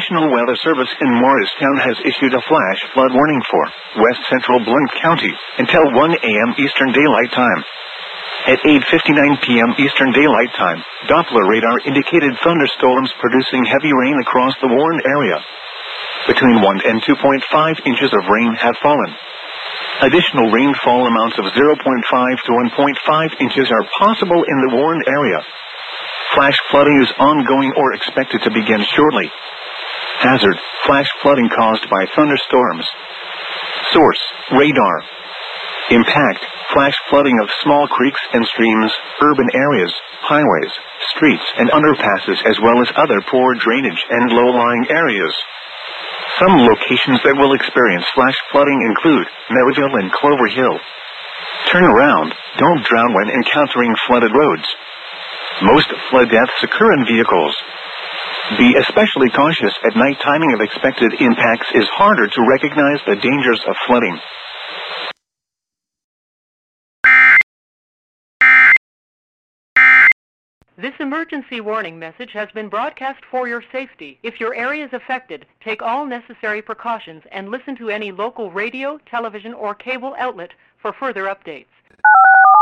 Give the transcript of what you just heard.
National Weather Service in Morristown has issued a flash flood warning for west central Blount County until 1 a.m. Eastern Daylight Time. At 8:59 p.m. Eastern Daylight Time, Doppler radar indicated thunderstorms producing heavy rain across the Warren area. Between 1 and 2.5 inches of rain have fallen. Additional rainfall amounts of 0.5 to 1.5 inches are possible in the Warren area. Flash flooding is ongoing or expected to begin shortly. Hazard: flash flooding caused by thunderstorms. Source: radar. Impact: flash flooding of small creeks and streams, urban areas, highways, streets and underpasses, as well as other poor drainage and low-lying areas. Some locations that will experience flash flooding include Merivale and Clover Hill. Turn around. Don't drown when encountering flooded roads. Most flood deaths occur in vehicles. Be especially cautious at night. Timing of expected impacts is harder to recognize the dangers of flooding. This emergency warning message has been broadcast for your safety. If your area is affected, take all necessary precautions and listen to any local radio, television, or cable outlet for further updates.